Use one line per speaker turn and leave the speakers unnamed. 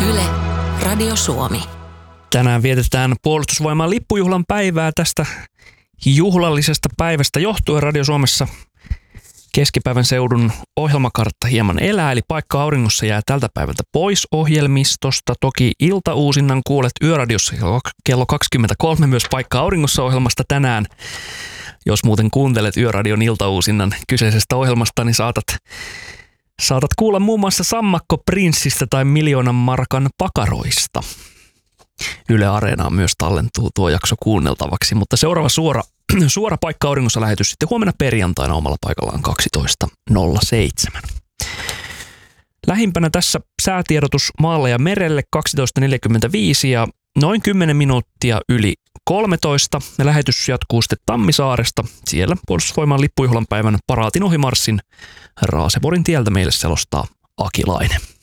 Yle, Radio Suomi.
Tänään vietetään Puolustusvoimain lippujuhlan päivää. Tästä juhlallisesta päivästä johtuen Radio Suomessa keskipäivän seudun ohjelmakartta hieman elää, eli Paikka auringossa jää tältä päivältä pois ohjelmistosta. Toki iltauusinnan kuulet Yöradiossa kello 23 myös Paikka auringossa -ohjelmasta tänään. Jos muuten kuuntelet Yöradion iltauusinnan kyseisestä ohjelmasta, niin saatat kuulla muun muassa Sammakko Prinssistä tai Miljoonan markan pakaroista. Yle Areenaan myös tallentuu tuo jakso kuunneltavaksi, mutta seuraava suora Paikka auringossa -lähetys sitten huomenna perjantaina omalla paikallaan 12.07. Lähimpänä tässä säätiedotus maalle ja merelle 12.45 ja noin 10 minuuttia yli 13. Lähetys jatkuu sitten Tammisaaresta. Siellä Puolustusvoiman lippujuhlan päivän paraatin ohimarssin Raaseporin tieltä meille selostaa Aki Laine.